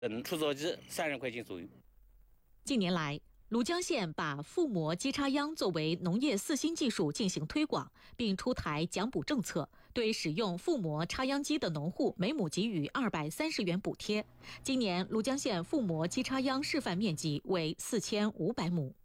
等除草机30块钱左右。 近年来，庐江县把覆膜基插秧作为农业4新技术进行推广，并出台奖补政策，对使用覆膜插秧机的农户每亩给予230元补贴。今年，庐江县覆膜机插秧示范面积为4500亩。